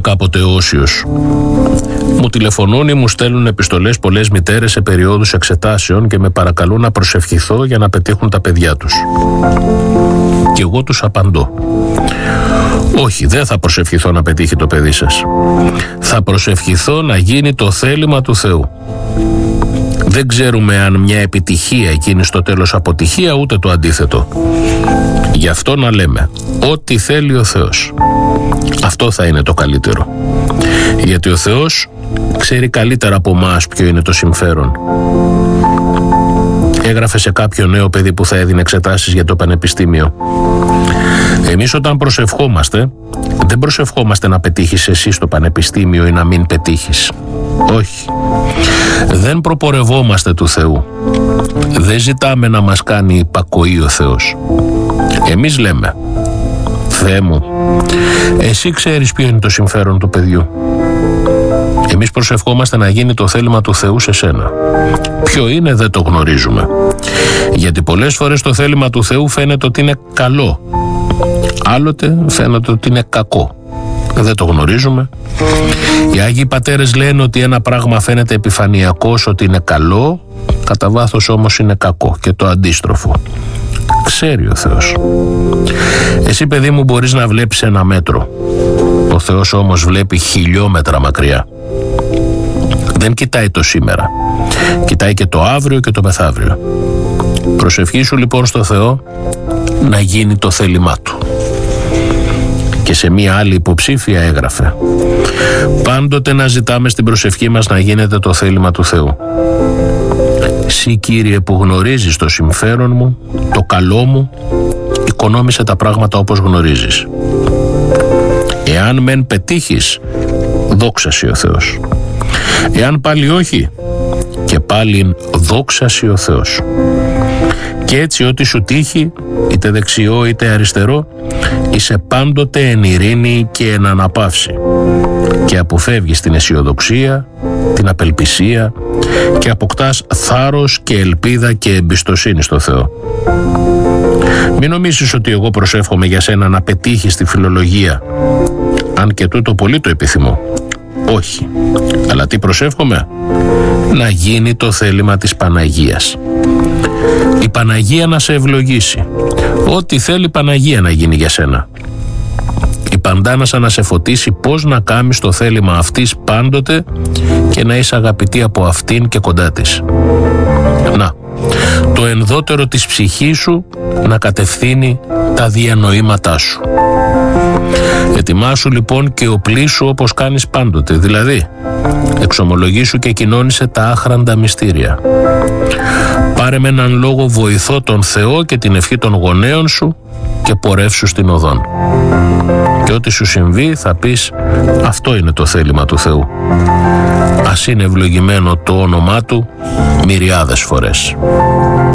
κάποτε όσιος. Μου τηλεφωνούν ή μου στέλνουν επιστολές πολλές μητέρες σε περιόδους εξετάσεων και με παρακαλούν να προσευχηθώ για να πετύχουν τα παιδιά τους. Και εγώ τους απαντώ: όχι, δεν θα προσευχηθώ να πετύχει το παιδί σας. Θα προσευχηθώ να γίνει το θέλημα του Θεού. Δεν ξέρουμε αν μια επιτυχία εκείνη στο τέλος αποτυχία, ούτε το αντίθετο. Γι' αυτό να λέμε ό,τι θέλει ο Θεός. Αυτό θα είναι το καλύτερο. Γιατί ο Θεός ξέρει καλύτερα από εμάς ποιο είναι το συμφέρον. Έγραφε σε κάποιο νέο παιδί που θα έδινε εξετάσεις για το πανεπιστήμιο: εμείς όταν προσευχόμαστε, δεν προσευχόμαστε να πετύχεις εσύ στο πανεπιστήμιο ή να μην πετύχεις. Όχι. Δεν προπορευόμαστε του Θεού. Δεν ζητάμε να μας κάνει υπακοή ο Θεός. Εμείς λέμε: Θεέ μου, εσύ ξέρεις ποιο είναι το συμφέρον του παιδιού. Εμείς προσευχόμαστε να γίνει το θέλημα του Θεού σε σένα. Ποιο είναι δεν το γνωρίζουμε. Γιατί πολλές φορές το θέλημα του Θεού φαίνεται ότι είναι καλό. Άλλοτε φαίνεται ότι είναι κακό. Δεν το γνωρίζουμε. Οι Άγιοι Πατέρες λένε ότι ένα πράγμα φαίνεται επιφανειακός ότι είναι καλό, κατά βάθος όμως είναι κακό, και το αντίστροφο. Ξέρει ο Θεός. Εσύ, παιδί μου, μπορείς να βλέπεις ένα μέτρο. Ο Θεός όμως βλέπει χιλιόμετρα μακριά. Δεν κοιτάει το σήμερα. Κοιτάει και το αύριο και το μεθαύριο. Προσευχήσου λοιπόν στο Θεό να γίνει το θέλημά Του. Και σε μία άλλη υποψήφια έγραφε: πάντοτε να ζητάμε στην προσευχή μας να γίνεται το θέλημα του Θεού. Συ, Κύριε, που γνωρίζεις το συμφέρον μου, το καλό μου, οικονόμησε τα πράγματα όπως γνωρίζεις. Εάν μεν πετύχεις, δόξασι ο Θεός. Εάν πάλι όχι, και πάλι δόξασι ο Θεός. Και έτσι ό,τι σου τύχει, είτε δεξιό είτε αριστερό, είσαι πάντοτε εν ειρήνη και εν αναπαύση και αποφεύγεις την αισιοδοξία, την απελπισία και αποκτάς θάρρος και ελπίδα και εμπιστοσύνη στο Θεό. Μην νομίζεις ότι εγώ προσεύχομαι για σένα να πετύχεις τη φιλολογία, αν και τούτο πολύ το επιθυμώ. Όχι. Αλλά τι προσεύχομαι? Να γίνει το θέλημα της Παναγίας. Η Παναγία να σε ευλογήσει. Ό,τι θέλει η Παναγία να γίνει για σένα. Η Παντάνασα να σε φωτίσει πώς να κάνεις το θέλημα αυτής πάντοτε και να είσαι αγαπητή από αυτήν και κοντά της. Να, το ενδότερο της ψυχής σου να κατευθύνει τα διανοήματά σου. Ετοιμάσου λοιπόν και οπλίσου όπως κάνεις πάντοτε, δηλαδή εξομολογήσου και κοινώνησε τα άχραντα μυστήρια. Πάρε με έναν λόγο βοηθό τον Θεό και την ευχή των γονέων σου και πορεύσου στην οδόν. Και ό,τι σου συμβεί θα πεις αυτό είναι το θέλημα του Θεού. Ας είναι ευλογημένο το όνομά Του μυριάδες φορές.